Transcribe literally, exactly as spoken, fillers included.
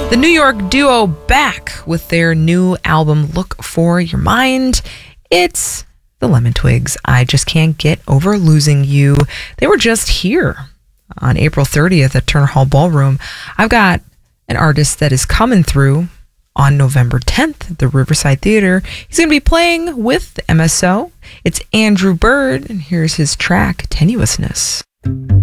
The New York duo back with their new album, Look for Your Mind. It's the Lemon Twigs. I just can't get over losing you. They were just here on April thirtieth at Turner Hall Ballroom. I've got an artist that is coming through on November tenth at the Riverside Theater. He's going to be playing with M S O. It's Andrew Bird, and here's his track, Tenuousness.